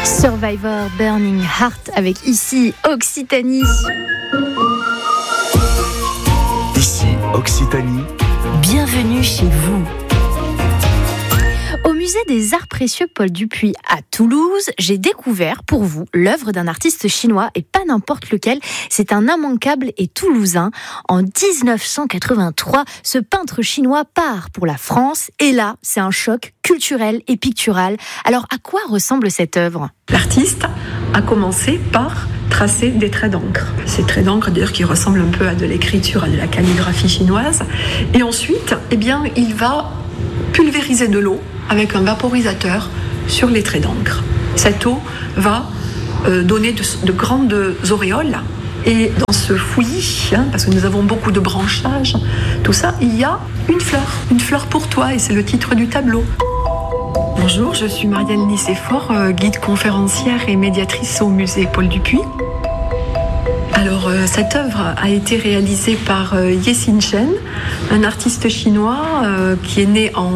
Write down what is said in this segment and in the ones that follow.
Survivor Burning Heart avec ici Occitanie. Ici Occitanie. Bienvenue chez vous. Au musée des Arts Précieux Paul Dupuy à Toulouse, j'ai découvert pour vous l'œuvre d'un artiste chinois et pas n'importe lequel. C'est un immanquable et toulousain. En 1983, ce peintre chinois part pour la France et là, c'est un choc culturel et pictural. Alors, à quoi ressemble cette œuvre ? L'artiste a commencé par tracer des traits d'encre. Ces traits d'encre, d'ailleurs, qui ressemblent un peu à de l'écriture, à de la calligraphie chinoise. Et ensuite, il va pulvériser de l'eau avec un vaporisateur sur les traits d'encre. Cette eau va donner de grandes auréoles. Et dans ce fouillis, parce que nous avons beaucoup de branchages, tout ça, il y a une fleur pour toi, et c'est le titre du tableau. Bonjour, je suis Marielle Nicéphore, guide conférencière et médiatrice au musée Paul Dupuy. Alors, cette œuvre a été réalisée par Ye Xinchen, un artiste chinois qui est né en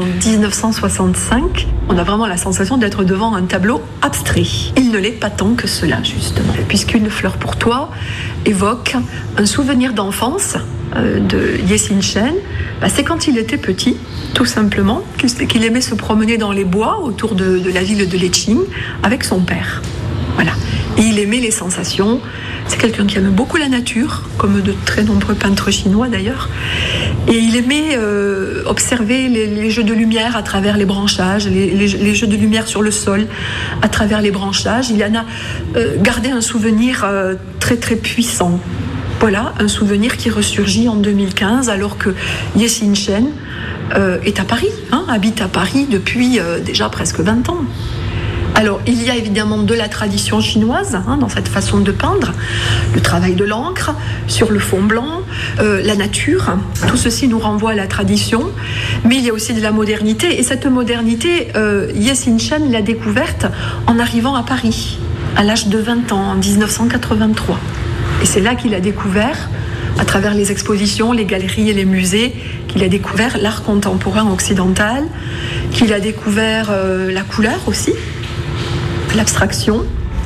1965. On a vraiment la sensation d'être devant un tableau abstrait. Il ne l'est pas tant que cela, justement, puisqu'une fleur pour toi évoque un souvenir d'enfance de Ye Xinchen. C'est quand il était petit, tout simplement, qu'il aimait se promener dans les bois autour de la ville de Liqing avec son père. Voilà. Et il aimait les sensations. C'est quelqu'un qui aime beaucoup la nature, comme de très nombreux peintres chinois d'ailleurs. Et il aimait observer les jeux de lumière à travers les branchages, les jeux de lumière sur le sol à travers les branchages. Il en a gardé un souvenir très très puissant. Voilà, un souvenir qui ressurgit en 2015 alors que Ye Xinchen est à Paris, habite à Paris depuis déjà presque 20 ans. Alors, il y a évidemment de la tradition chinoise dans cette façon de peindre, le travail de l'encre sur le fond blanc, la nature. Tout ceci nous renvoie à la tradition, mais il y a aussi de la modernité. Et cette modernité, Ye Xinchen l'a découverte en arrivant à Paris, à l'âge de 20 ans, en 1983. Et c'est là qu'il a découvert, à travers les expositions, les galeries et les musées, qu'il a découvert l'art contemporain occidental, qu'il a découvert la couleur aussi, l'abstraction.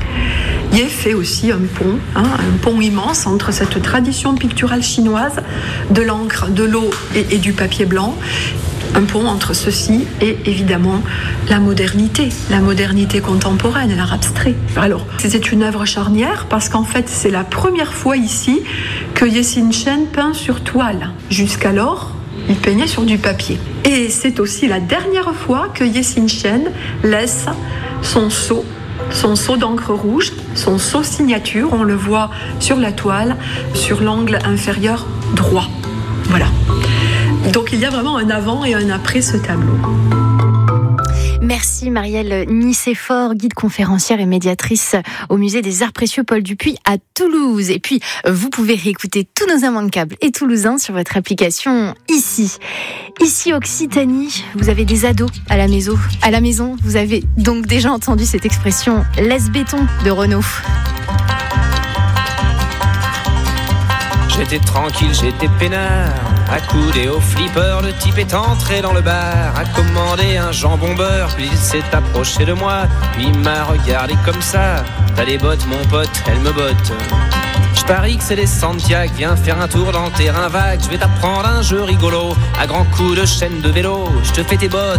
Ye fait aussi un pont immense entre cette tradition picturale chinoise, de l'encre, de l'eau et du papier blanc, un pont entre ceci et évidemment la modernité contemporaine, l'art abstrait. Alors, c'est une œuvre charnière parce qu'en fait, c'est la première fois ici que Ye Xinchen peint sur toile. Jusqu'alors, il peignait sur du papier. Et c'est aussi la dernière fois que Ye Xinchen laisse son sceau d'encre rouge, son sceau signature, on le voit sur la toile, sur l'angle inférieur droit. Voilà. Donc il y a vraiment un avant et un après ce tableau. Merci Marielle Nicéphore, guide conférencière et médiatrice au musée des Arts Précieux Paul Dupuy à Toulouse. Et puis, vous pouvez réécouter tous nos immanquables et toulousains sur votre application ici. Ici Occitanie, vous avez des ados à la maison. Vous avez donc déjà entendu cette expression « laisse béton » de Renaud. J'étais tranquille, j'étais peinard, accoudé au flipper, le type est entré dans le bar, a commandé un jambon beurre, puis il s'est approché de moi, puis il m'a regardé comme ça. T'as des bottes mon pote, elles me bottent. Je parie que c'est des Santiago, viens faire un tour dans le terrain vague, je vais t'apprendre un jeu rigolo, à grands coups de chaîne de vélo, je te fais tes bottes,